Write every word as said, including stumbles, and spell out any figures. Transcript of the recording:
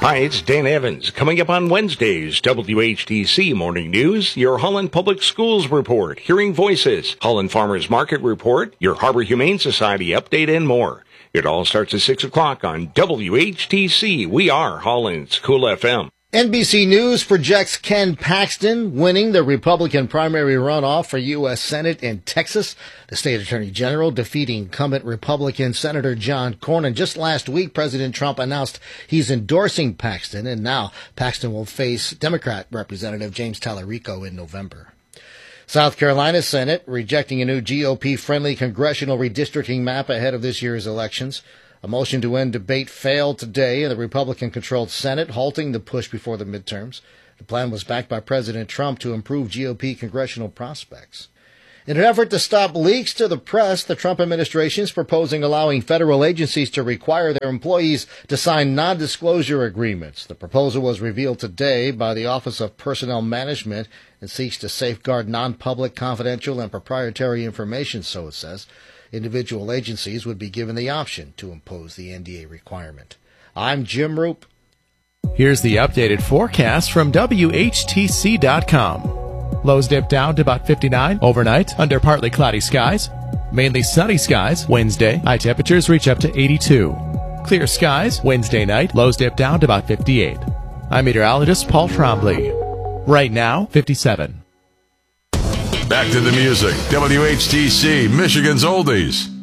Hi, it's Dan Evans. Coming up on Wednesday's W H T C Morning News, your Holland Public Schools report, Hearing Voices, Holland Farmers Market report, your Harbor Humane Society update, and more. It all starts at six o'clock on W H T C. We are Holland's Cool F M. N B C News projects Ken Paxton winning the Republican primary runoff for U S Senate in Texas. The state attorney general defeating incumbent Republican Senator John Cornyn. Just last week, President Trump announced he's endorsing Paxton, and now Paxton will face Democrat Representative James Tallarico in November. South Carolina Senate rejecting a new G O P-friendly congressional redistricting map ahead of this year's elections. A motion to end debate failed today in the Republican-controlled Senate, halting the push before the midterms. The plan was backed by President Trump to improve G O P congressional prospects. In an effort to stop leaks to the press, the Trump administration is proposing allowing federal agencies to require their employees to sign non-disclosure agreements. The proposal was revealed today by the Office of Personnel Management and seeks to safeguard non-public, confidential, and proprietary information, so it says. Individual agencies would be given the option to impose the N D A requirement. I'm Jim Roop. Here's the updated forecast from W H T C dot com. Lows dip down to about fifty-nine overnight under partly cloudy skies. Mainly sunny skies Wednesday. High temperatures reach up to eighty-two. Clear skies Wednesday night. Lows dip down to about fifty-eight. I'm meteorologist Paul Trombley. Right now, fifty-seven. Back to the music. W H T C, Michigan's Oldies.